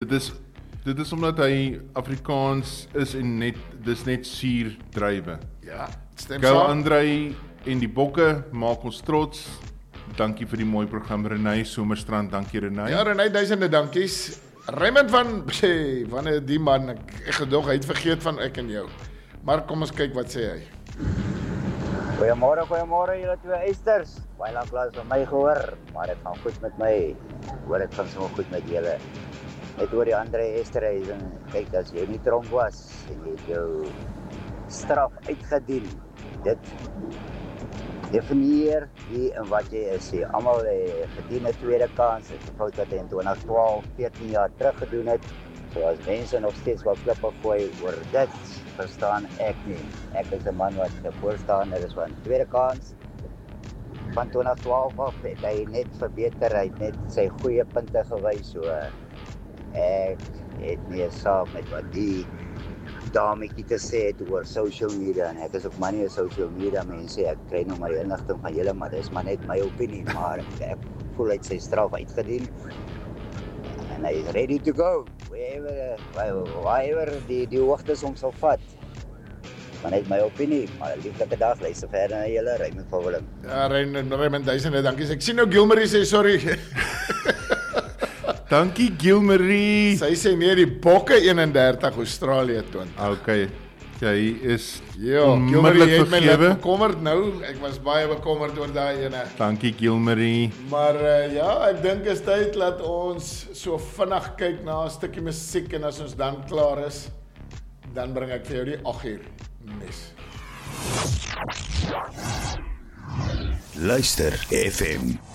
Dit is omdat hy Afrikaans is en dis net suurdruiwe. Ja, stem Go saam. Andrei en die bokke maak ons trots. Dankie vir die mooi program Renay Somerstrand, dankie Renay. Ja, Renay, duisende dankies. Raymond wanneer die man, ek gedog, hy het vergeet van ek en jou. Maar kom ons kyk wat sê hy. Goeiemôre julle twee eisters. Baie lank laas van my gehoor, maar dit gaan goed met my. Hoor dit gaan sommer goed met julle. Net oor die ander Esterhuizen, kyk as jy nie tronk was en jy het jou straf uitgedien. Dit definieer wie en wat jy is. Jy almal gedien 'n tweede kans. Dit is 'n fout wat hy in 2012, 14 jaar terug gedoen het. So as mense nog steeds wat klippe gooi oor dit, verstaan ek nie. Ek is 'n man wat voorstander is van tweede kans. Van 2012 af het hy net verbeter, hy het net sy goeie punte gewys, so ek het nie 'n saak met wat die dametjie te sê het oor social media, en ek is ook maar nie 'n social media mense, ek kry nog maar die inligting van julle, maar dit is maar net my opinie, maar ek voel hy het sy straf uitgedien, en hy is ready to go, wherever die hoogtes hom sal vat. Maar net my opinie, maar 'n lieflike dag, luister verder na julle, Raymond van Willem. Ja, Raymond, duisende dankies. Ek sien nou Gilmarie sê sorry. Dankie Gilmarie. Sy sê nee, die bokke 31 Australië toon. Okay, jy is Ja, onmiddellik Gilmarie het my vergewe. net bekommerd nou. Ek was baie bekommerd oor daai ene. Dankie Gilmarie. Maar ja, ek dink is tyd dat ons so vinnig kyk na 'n stukkie musiek, en as ons dan klaar is, dan bring ek vir jou die 8 uur nes. Luister FM